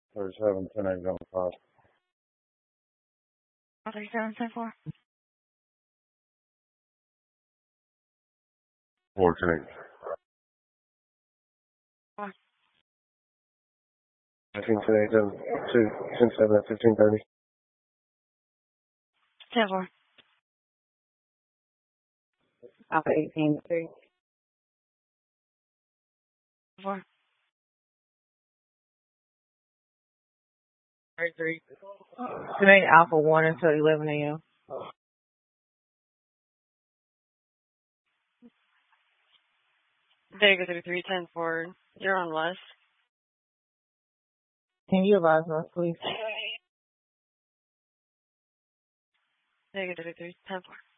37, 10, 8, 5. 37, 10, 4. 4, 10, 8. 4. 15, 10, 8, 7, 2, 10, 7, 15, 30. 10, 4. Alpha 18, 3. 4. 33. Tonight, Alpha 1 until 11 a.m. Vega 33, 10, 4. You're on West. Can you advise us, please? Vega 33, 10, 4.